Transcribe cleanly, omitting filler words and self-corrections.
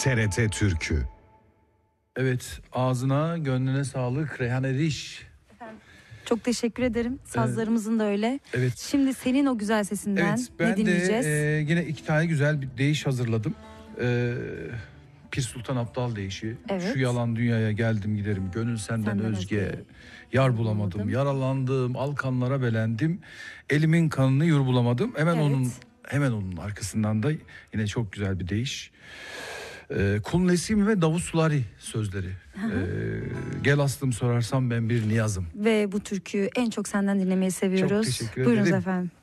TRT Türkü. Evet, ağzına gönlüne sağlık Reyhan Eriş. Çok teşekkür ederim. Sazlarımızın da öyle. Evet. Şimdi senin o güzel sesinden Evet, ben ne dinleyeceğiz? de yine 2 tane güzel bir deyiş hazırladım. Pir Sultan Abdal deyişi. Evet. Şu yalan dünyaya geldim giderim, gönül senden özge. özge. Yar bulamadım, yaralandım, alkanlara belendim. Elimin kanını yur bulamadım. Hemen onun arkasından da yine çok güzel bir deyiş. Kul Nesim ve Davut Sulari sözleri. Gel aslım sorarsam ben bir niyazım. Ve bu türküyü en çok senden dinlemeyi seviyoruz. Çok teşekkür Buyurunuz ederim. efendim.